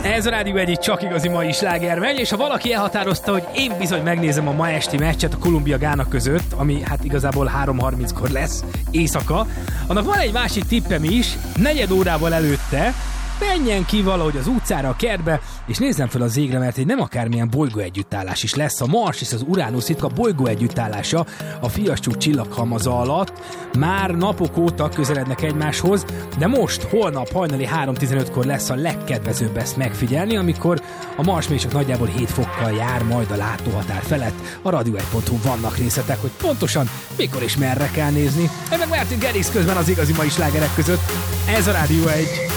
Ez a Rádió egy csak igazi mai sláger megy, és ha valaki elhatározta, hogy én bizony megnézem a ma esti meccset a Kolumbia-Gána között, ami hát igazából 3:30-kor lesz éjszaka, annak van egy másik tippem is, 4 órával előtte menjen ki valahogy az utcára, a kertbe, és nézzem fel az égre, mert egy nem akármilyen bolygó együttállás is lesz. A Mars és az Uránusz ritka bolygó együttállása a Fiascsúk csillaghalmaza alatt már napok óta közelednek egymáshoz, de most, holnap hajnali 3:15-kor lesz a legkedvezőbb ezt megfigyelni, amikor a Mars még csak nagyjából 7 fokkal jár majd a látóhatár felett. A radio1.hu vannak részletek, hogy pontosan mikor és merre kell nézni. Én meg Martin Garrix közben az igazi mai slágerek között. Ez a Rádió 1.